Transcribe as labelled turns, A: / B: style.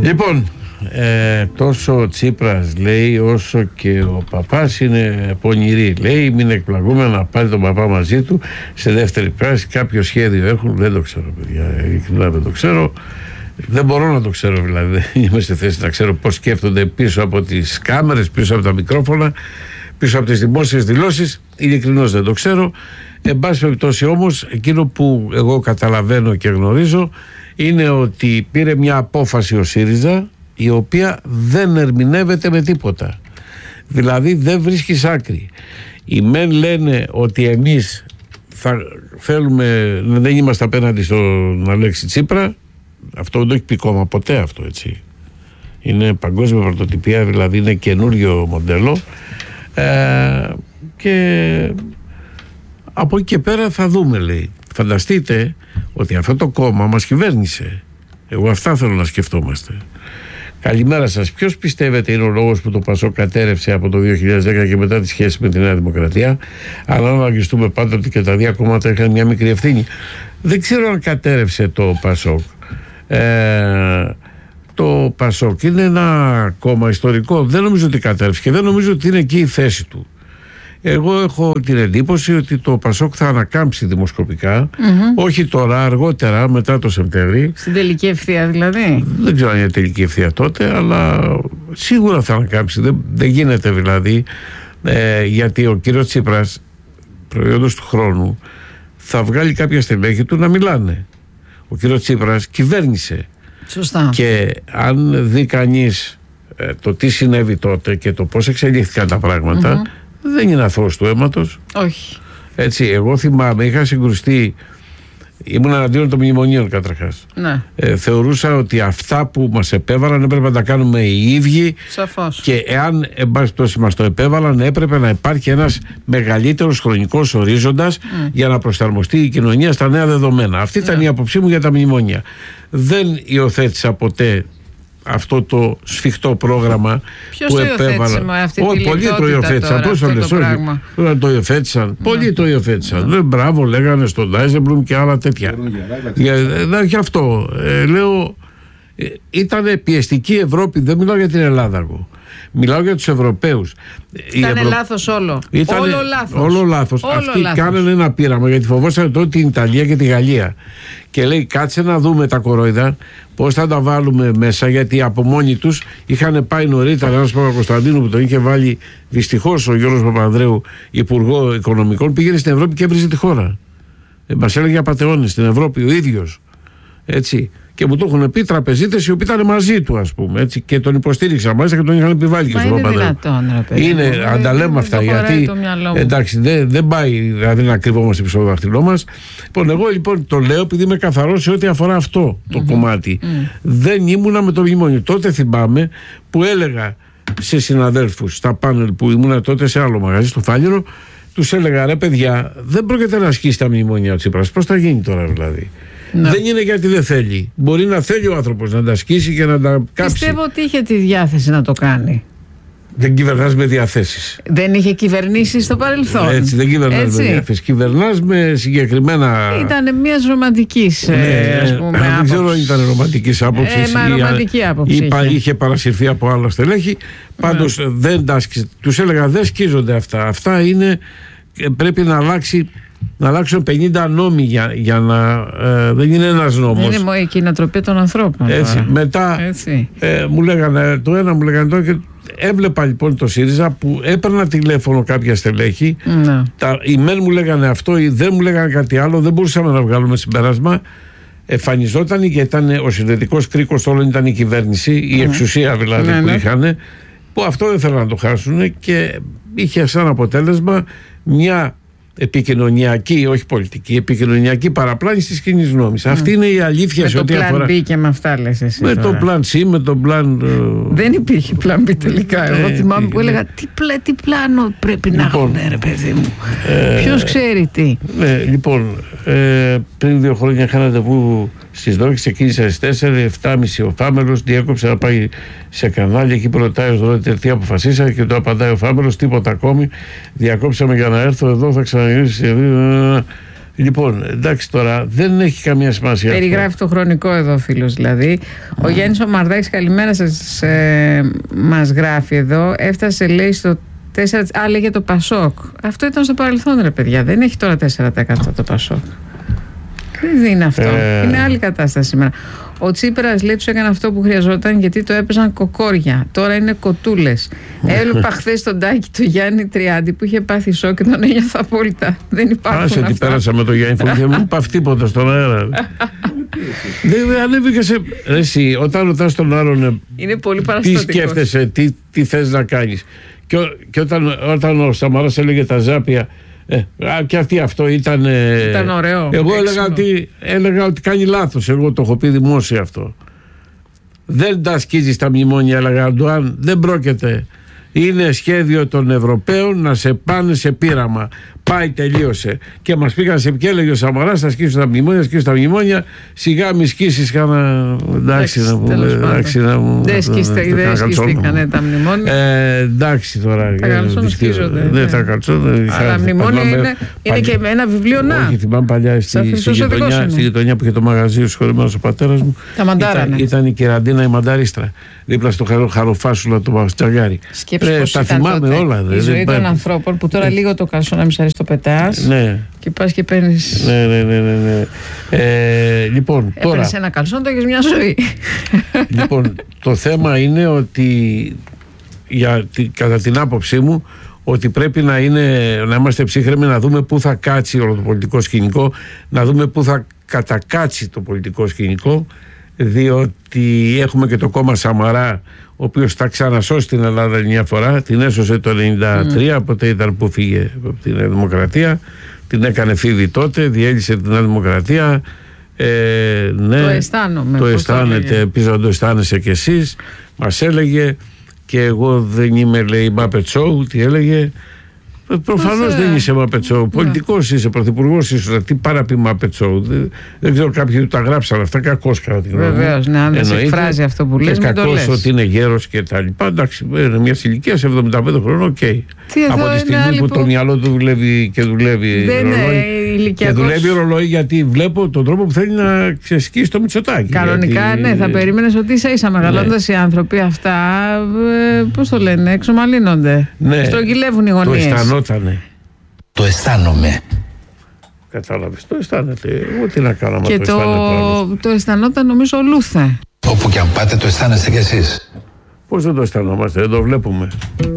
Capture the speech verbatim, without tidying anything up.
A: Λοιπόν, ε, τόσο ο Τσίπρας λέει όσο και ο παπάς είναι πονηροί. Λέει μην εκπλαγούμε να πάρει τον παπά μαζί του σε δεύτερη πράση. Κάποιο σχέδιο έχουν, δεν το ξέρω παιδιά, ειλικρινά δεν το ξέρω. Δεν μπορώ να το ξέρω δηλαδή, δεν είμαι σε θέση να ξέρω πώς σκέφτονται πίσω από τις κάμερες, πίσω από τα μικρόφωνα, πίσω από τις δημόσιες δηλώσεις. Ειλικρινώς δεν το ξέρω. Εν πάση περιπτώσει όμως, εκείνο που εγώ καταλαβαίνω και γνωρίζω είναι ότι πήρε μια απόφαση ο ΣΥΡΙΖΑ η οποία δεν ερμηνεύεται με τίποτα. Δηλαδή δεν βρίσκεις άκρη. Οι μεν λένε ότι εμείς θα θέλουμε, δεν είμαστε απέναντι στον Αλέξη Τσίπρα. Αυτό δεν το έχει πει κόμμα ποτέ αυτό, έτσι. Είναι παγκόσμια πρωτοτυπία, δηλαδή είναι καινούριο μοντέλο. Ε, και από εκεί και πέρα θα δούμε, λέει. Φανταστείτε ότι αυτό το κόμμα μας κυβέρνησε. Εγώ αυτά θέλω να σκεφτόμαστε. Καλημέρα σας. Ποιος πιστεύετε είναι ο λόγος που το ΠΑΣΟΚ κατέρευσε από το δύο χιλιάδες δέκα και μετά τη σχέση με τη Νέα Δημοκρατία? Αλλά να αγγιστούμε πάντα ότι και τα δύο κόμματα είχαν μια μικρή ευθύνη. Δεν ξέρω αν κατέρευσε το ΠΑΣΟΚ. Ε, το ΠΑΣΟΚ είναι ένα κόμμα ιστορικό. Δεν νομίζω ότι κατέρευσε και δεν νομίζω ότι είναι εκεί η θέση του. Εγώ έχω την εντύπωση ότι το ΠΑΣΟΚ θα ανακάμψει δημοσκοπικά, mm-hmm. όχι τώρα, αργότερα, μετά το Σεπτέμβρη.
B: Στην τελική ευθεία δηλαδή.
A: Δεν ξέρω αν είναι τελική ευθεία τότε, αλλά σίγουρα θα ανακάμψει. Δεν, δεν γίνεται δηλαδή, ε, γιατί ο κύριος Τσίπρας, προϊόντος του χρόνου, θα βγάλει κάποια στελέχη του να μιλάνε. Ο κύριος Τσίπρας κυβέρνησε.
B: Σωστά.
A: Και αν δει κανείς ε, το τι συνέβη τότε και το πώς εξελίχθηκαν τα πράγματα, mm-hmm. δεν είναι αθώος του αίματος.
B: Όχι.
A: Έτσι, εγώ θυμάμαι, είχα συγκρουστεί, ήμουν εναντίον των μνημονίων καταρχάς.
B: Ναι.
A: Ε, θεωρούσα ότι αυτά που μας επέβαλαν έπρεπε να τα κάνουμε οι ίδιοι.
B: Σαφώς.
A: Και εάν εν πάση περιπτώσει μας το επέβαλαν, έπρεπε να υπάρχει ένας μεγαλύτερος χρονικός ορίζοντας mm. για να προσαρμοστεί η κοινωνία στα νέα δεδομένα. Αυτή ήταν yeah. η άποψή μου για τα μνημόνια. Δεν υιοθέτησα ποτέ αυτό το σφιχτό πρόγραμμα.
B: Ποιος
A: που
B: το
A: επέβαλαν.
B: Αυτή
A: Ό,
B: τη
A: πολλοί το υιοθέτησαν. Πώς το λες, όχι. Το υιοθέτησαν. Mm. Πολλοί το υιοθέτησαν. Mm. Μπράβο, λέγανε στον Ντάιζεμπλουμ και άλλα τέτοια. Mm. Γι' αυτό ε, λέω, ε, ήταν πιεστική Ευρώπη. Δεν μιλάω για την Ελλάδα εγώ. Μιλάω για τους Ευρωπαίους.
B: Ήταν Ευρω... λάθος όλο.
A: Ήτανε...
B: Όλο λάθος.
A: Όλο λάθος.
B: Όλο
A: Αυτοί
B: λάθος.
A: κάνανε ένα πείραμα γιατί φοβόσαν τότε την Ιταλία και τη Γαλλία. Και λέει κάτσε να δούμε τα κορόιδα πώς θα τα βάλουμε μέσα, γιατί από μόνοι τους είχαν πάει νωρίτερα. Ένας Παπα-Κωνσταντίνου που τον είχε βάλει δυστυχώς ο Γιώργος Παπανδρέου υπουργό οικονομικών, πήγαινε στην Ευρώπη και έβριζε τη χώρα. Ε, μας έλεγε απατεώνες στην Ευρώπη ο ίδιος. Έτσι. Και μου το έχουν πει τραπεζίτες οι οποίοι ήταν μαζί του, ας πούμε. Έτσι, και τον υποστήριξαν μάλιστα και τον είχαν επιβάλει και στον Παπανδρέου. Είναι, ανταλέμε αυτά. Γιατί εντάξει, δεν δε πάει δηλαδή να κρυβόμαστε πίσω από το δάχτυλό μας. Λοιπόν, εγώ λοιπόν το λέω επειδή είμαι καθαρός σε ό,τι αφορά αυτό το mm-hmm. κομμάτι. Mm. Δεν ήμουνα με το μνημόνιο. Τότε θυμάμαι που έλεγα σε συναδέλφους στα πάνελ που ήμουνα τότε σε άλλο μαγαζί, στο Φάληρο, τους έλεγα ρε παιδιά, δεν πρόκειται να ασκήσει τα μνημόνια ο Τσίπρας. Πώς θα γίνει τώρα δηλαδή? Ναι. Δεν είναι γιατί δεν θέλει. Μπορεί να θέλει ο άνθρωπος να τα ασκήσει και να τα κάψει.
B: Πιστεύω ότι είχε τη διάθεση να το κάνει.
A: Δεν κυβερνάς με διαθέσεις.
B: Δεν είχε κυβερνήσει στο παρελθόν.
A: Έτσι, δεν κυβερνάς Έτσι. με διαθέσεις. Κυβερνάς με συγκεκριμένα.
B: Ήταν μια ρομαντική
A: ναι,
B: ας πούμε.
A: Δεν άποψη. ξέρω αν ήταν ρομαντική άποψη.
B: Ε, μα ρομαντική άποψη.
A: Ή είχε. είχε παρασυρθεί από άλλα στελέχη. Πάντως ναι. δεν τα σκίζονται. Τους έλεγα δεν σκίζονται αυτά. Αυτά είναι. Πρέπει να αλλάξει. Να αλλάξουν πενήντα νόμοι για, για να. Ε, δεν είναι ένας νόμος.
B: Είναι η κοινοτροπία των ανθρώπων.
A: Έτσι.
B: Τώρα.
A: Μετά
B: Έτσι.
A: Ε, μου λέγανε το ένα, μου λέγανε το και έβλεπα λοιπόν το ΣΥΡΙΖΑ που έπαιρνα τηλέφωνο κάποια στελέχη.
B: Ναι.
A: Τα, οι μεν μου λέγανε αυτό, οι δεν μου λέγανε κάτι άλλο. Δεν μπορούσαμε να βγάλουμε συμπέρασμα. Εμφανιζόταν και ήταν ο συνδετικός κρίκος όλων, ήταν η κυβέρνηση, η εξουσία δηλαδή ναι, που ναι. είχαν. Που αυτό δεν θέλουν να το χάσουν και είχε σαν αποτέλεσμα μια επικοινωνιακή, όχι πολιτική, επικοινωνιακή παραπλάνηση της κοινής νόμης. Mm. Αυτή είναι η αλήθεια
B: με
A: σε ό,τι αφορά.
B: Με το plan B και με αυτά λες εσύ.
A: Με
B: τώρα.
A: το plan C, με το plan.
B: Δεν υπήρχε plan B τελικά. Εγώ ε, θυμάμαι που έλεγα τι, πλα, τι πλάνο πρέπει λοιπόν, να έχουν, ρε παιδί μου. Ε, Ποιος ξέρει τι.
A: Ναι, λοιπόν, ε, πριν δύο χρόνια είχα ραντεβού στις δώδεκα, ξεκίνησα στις τέσσερα, επτά και μισή ο Φάμελος, διέκοψε να πάει σε κανάλια. Εκεί που ρωτάει ο Δωρέτη τι αποφασίσατε και το απαντάει ο Φάμελος, τίποτα ακόμη. Διακόψαμε για να έρθω εδώ, θα ξαναγυρίσει. Λοιπόν, εντάξει τώρα, δεν έχει καμία σημασία.
B: Περιγράφει αυτό. Το χρονικό εδώ ο φίλος δηλαδή. Mm. Ο Γιάννης ο Μαρδάκης, καλημέρα σας, ε, μας γράφει εδώ. Έφτασε, λέει, στο τέσσερα τοις εκατό. Α, λέγε το Πασόκ. Αυτό ήταν στο παρελθόν, ρε παιδιά. Δεν έχει τώρα τέσσερα τοις εκατό το Πασόκ. Δεν είναι αυτό. Ε... Είναι άλλη κατάσταση σήμερα. Ο Τσίπρας, λέει, τους έκανε αυτό που χρειαζόταν γιατί το έπαιζαν κοκόρια. Τώρα είναι κοτούλες. Έβλεπα χθες τον Τάκη του Γιάννη Τριάντη που είχε πάθει σοκ και τον ένιωθα απόλυτα. Δεν υπάρχουν. Άσε
A: τι πέρασα με τον Γιάννη Φωνή. Μου παυ τίποτα στον αέρα. Δεν ανέβηκα σε. Εσύ, όταν ρωτάς τον άλλον.
B: Είναι πολύ παραστατικός.
A: Τι σκέφτεσαι, τι, τι θες να κάνεις. Και, και όταν, όταν ο Σαμαράς έλεγε τα ζάπια. Ε, και αυτή αυτό ήταν.
B: Ήταν ωραίο.
A: Εγώ έλεγα ότι, έλεγα ότι κάνει λάθος. Εγώ το έχω πει δημόσια αυτό. Δεν τα σκίζεις τα μνημόνια, έλεγα Αντουάν. Δεν πρόκειται. Είναι σχέδιο των Ευρωπαίων να σε πάνε σε πείραμα. Πάει, τελείωσε. Και μας πήγαν σε ποια, έλεγε ο Σαμαράς, θα σκίσουν τα μνημόνια, σκίσουν τα μνημόνια. Σιγά μη σκίσεις κανένα. Εντάξει, να πούμε. Εντάξει, να μου.
B: Δεν σκίστηκαν τα μνημόνια.
A: Ε, εντάξει τώρα.
B: Τα καλτσόν σκίζονται.
A: Δεν τα καλτσόν.
B: Αλλά μνημόνια είναι, είναι και ένα βιβλίο να.
A: Όχι, θυμάμαι παλιά στη, στη, γειτονιά, στη γειτονιά που είχε το μαγαζί ο συγχωρημένος ο πατέρας μου.
B: Τα μαντάρανε.
A: Ήταν, ήταν η Κεραντίνα η μανταρίστρα. Δίπλα στο χαρο, χαροφάσουλα του Μαυστζαγκάρη.
B: Ε, τα θυμάμαι τότε, όλα. Η ζωή των ανθρώπων που τώρα λίγο το καλσό να μην σ' αρέσει το πετάς.
A: Ναι.
B: Και πας και παίρνεις.
A: Ναι, ναι, ναι, ναι. Ε, λοιπόν, τώρα.
B: Έπαιρνες ένα καλσό, το έχεις μια ζωή.
A: Λοιπόν, το θέμα είναι ότι για, κατά την άποψή μου ότι πρέπει να, είναι, να είμαστε ψύχρεμοι, να δούμε πού θα κάτσει όλο το πολιτικό σκηνικό, να δούμε πού θα κατακάτσει το πολιτικό σκηνικό, διότι έχουμε και το κόμμα Σαμαρά, ο οποίος θα ξανασώσει την Ελλάδα μια φορά. Την έσωσε το ενενήντα τρία, mm. οπότε ήταν που φύγε από την Δημοκρατία. Την έκανε φίδι τότε, διέλυσε την Δημοκρατία. Ε, ναι,
B: το αισθάνομαι.
A: Το αισθάνεται, επίσης να το αισθάνεσαι κι εσείς. Μας έλεγε, και εγώ δεν είμαι, λέει, Muppet Show, τι έλεγε. Προφανώς ε... δεν είσαι Muppet Show. Ναι. Πολιτικός είσαι, πρωθυπουργός είσαι. Τι παραπεί Muppet Show. Δεν, δεν ξέρω, κάποιοι τα γράψαν αυτά. Κακός κατά την γνώμη μου.
B: Βεβαίως, ναι, αν δεν σε εκφράζει αυτό που λες.
A: Και κακός ότι είναι γέρος και τα λοιπά. Εντάξει, είναι μια ηλικία εβδομήντα πέντε χρονών, οκ. Okay. Από τη στιγμή που, που το μυαλό του δουλεύει και δουλεύει
B: δεν
A: ρολόι.
B: Ηλικιακός...
A: Και δουλεύει ρολόι, γιατί βλέπω τον τρόπο που θέλει να ξεσκίσει το Μητσοτάκη.
B: Κανονικά, γιατί... ναι, θα περίμενες ότι ίσα ίσα μεγαλώντας, ναι, οι άνθρωποι αυτά, ε, πώς το λένε, εξομαλύνονται.
A: Ναι.
B: Στρογγυλεύουν οι γωνίες.
A: Το αισθανότανε.
C: Το αισθάνομαι.
A: Κατάλαβες, το αισθάνεται. Εγώ τι να κάνω,
B: και το, το, το αισθανόταν, νομίζω, ο Λούθε.
C: Όπου και αν πάτε το αισθάνεστε κι εσείς.
A: Πώς δεν το αισθανόμαστε, δεν το βλέπουμε.